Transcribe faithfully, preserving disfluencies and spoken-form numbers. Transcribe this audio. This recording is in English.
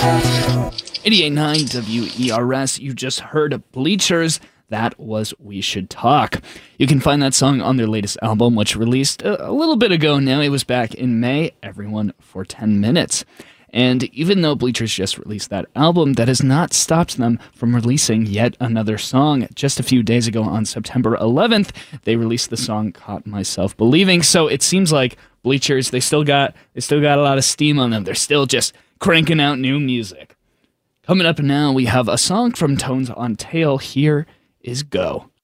eighty-eight point nine W E R S, you just heard Bleachers. That was We Should Talk. You can find that song on their latest album, which released a, a little bit ago now. It was back in May, Everyone for ten minutes. And even though Bleachers just released that album, that has not stopped them from releasing yet another song. Just a few days ago on September eleventh, they released the song Caught Myself Believing. So it seems like Bleachers, they still got they still got a lot of steam on them. They're still just cranking out new music. Coming up now, we have a song from Tones on Tail. Here is Go.